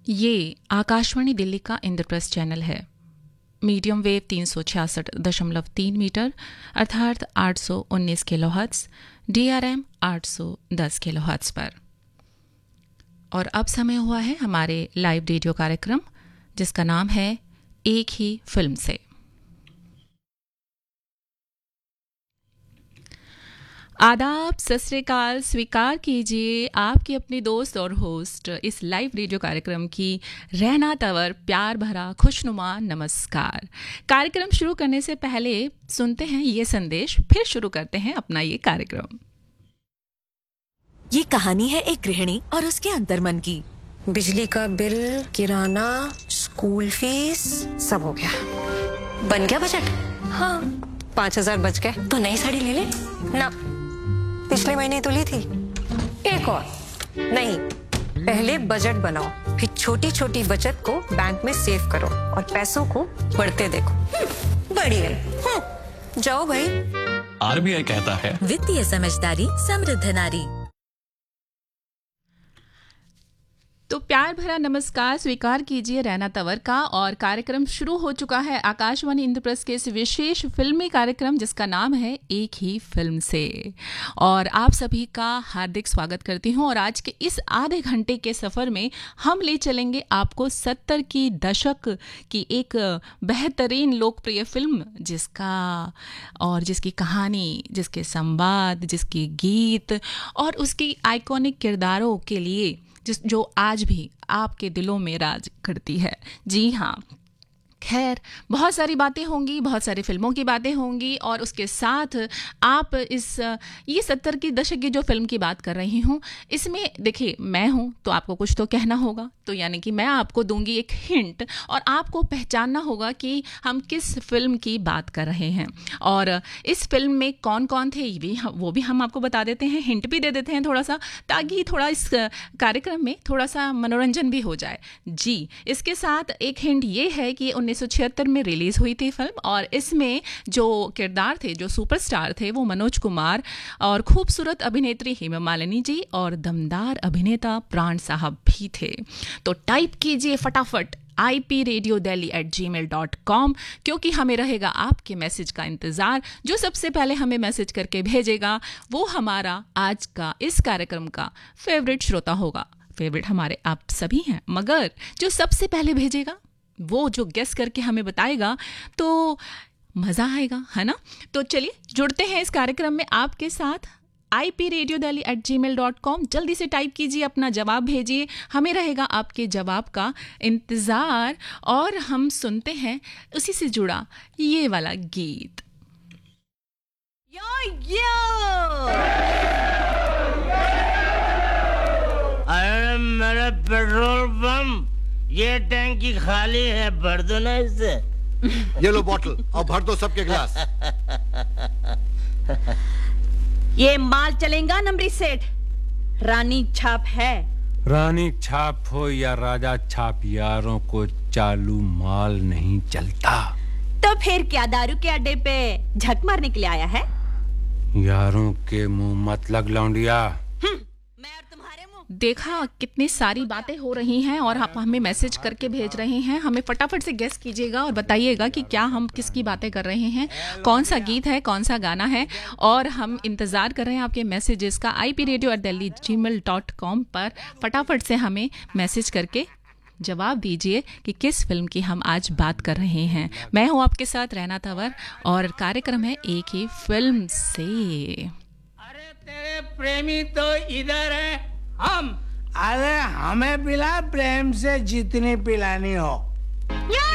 ये आकाशवाणी दिल्ली का इंद्रप्रस्थ चैनल है। मीडियम वेव 366.3 मीटर अर्थात 819 किलोहर्ट्ज़, DRM 810 किलोहर्ट्ज़ पर। और अब समय हुआ है हमारे लाइव रेडियो कार्यक्रम जिसका नाम है एक ही फिल्म से। आदाब, सत श्री अकाल, स्वीकार कीजिए आपकी अपनी दोस्त और होस्ट इस लाइव रेडियो कार्यक्रम की रहना तवर प्यार भरा खुशनुमा नमस्कार। कार्यक्रम शुरू करने से पहले सुनते हैं ये संदेश, फिर शुरू करते हैं अपना ये कार्यक्रम। ये कहानी है एक गृहिणी और उसके अंतर्मन की। बिजली का बिल, किराना, स्कूल फीस सब हो गया। बन गया बजट? हाँ, 5,000 बच गए। तो नई साड़ी ले ले ना, पिछले महीने तो ली थी। एक और नहीं, पहले बजट बनाओ, फिर छोटी छोटी बचत को बैंक में सेव करो और पैसों को बढ़ते देखो। बढ़िया। जाओ भाई। RBI कहता है वित्तीय समझदारी समृद्ध नारी। तो प्यार भरा नमस्कार स्वीकार कीजिए रहना तवर का। और कार्यक्रम शुरू हो चुका है आकाशवाणी इंद्रप्रस्थ के इस विशेष फिल्मी कार्यक्रम जिसका नाम है एक ही फिल्म से। और आप सभी का हार्दिक स्वागत करती हूं। और आज के इस आधे घंटे के सफ़र में हम ले चलेंगे आपको 70 की दशक की एक बेहतरीन लोकप्रिय फिल्म जिसकी कहानी, जिसके संवाद, जिसके गीत और उसकी आइकॉनिक किरदारों के लिए जो आज भी आपके दिलों में राज करती है। जी हाँ, खैर बहुत सारी बातें होंगी, बहुत सारी फिल्मों की बातें होंगी और उसके साथ आप ये 70 की दशक की जो फिल्म की बात कर रही हूँ, इसमें देखिए मैं हूँ तो आपको कुछ तो कहना होगा, तो यानी कि मैं आपको दूंगी एक हिंट और आपको पहचानना होगा कि हम किस फिल्म की बात कर रहे हैं। और इस फिल्म में कौन कौन थे वो भी हम आपको बता देते हैं, हिंट भी दे देते हैं थोड़ा सा, ताकि थोड़ा इस कार्यक्रम में थोड़ा सा मनोरंजन भी हो जाए। जी, इसके साथ एक हिंट ये है कि 1976 में रिलीज़ हुई थी फिल्म और इसमें जो किरदार थे, जो सुपरस्टार थे, वो मनोज कुमार और खूबसूरत अभिनेत्री हेमा मालिनी जी और दमदार अभिनेता प्राण साहब भी थे। तो टाइप कीजिए फटाफट ipradio.delhi@gmail.com क्योंकि हमें रहेगा आपके मैसेज का इंतज़ार। जो सबसे पहले हमें मैसेज करके भेजेगा वो हमारा आज का इस कार्यक्रम का फेवरेट श्रोता होगा। फेवरेट हमारे आप सभी हैं, मगर जो सबसे पहले भेजेगा, वो जो गेस करके हमें बताएगा, तो मज़ा आएगा, है ना। तो चलिए जुड़ते हैं इस कार्यक्रम में आपके साथ। ipradio.delhi@gmail.com जल्दी से टाइप कीजिए, अपना जवाब भेजिए, हमें रहेगा आपके जवाब का इंतज़ार। और हम सुनते हैं उसी से जुड़ा ये वाला गीत। अरे मेरा पेट्रोल पंप, ये टैंकी खाली है, भर दो ना इससे। ये लो बोतल और भर दो सबके गिलास। ये माल चलेगा नंबरी सेठ, रानी छाप है। रानी छाप हो या राजा छाप, यारों को चालू माल नहीं चलता। तो फिर क्या दारू के अड्डे पे झक मारने के लिए आया है? यारों के मुंह मत लग लौंडिया। मैं और तुम्हारे मुंह। देखा कितनी सारी बातें हो रही हैं और आप हमें मैसेज करके भेज रहे हैं। हमें फटाफट से गेस कीजिएगा और बताइएगा कि क्या हम किसकी बातें कर रहे हैं, कौन सा गीत है, कौन सा गाना है। और हम इंतज़ार कर रहे हैं आपके मैसेजेस का। ipradio@delhi@gmail.com पर फटाफट से हमें मैसेज करके जवाब दीजिए कि किस फिल्म की हम आज बात कर रहे हैं। मैं हूँ आपके साथ रहना तंवर और कार्यक्रम है एक ही फिल्म से। अरे तेरे प्रेमी तो इधर है, हम। अरे हमें पिला प्रेम से जितनी पिलानी हो।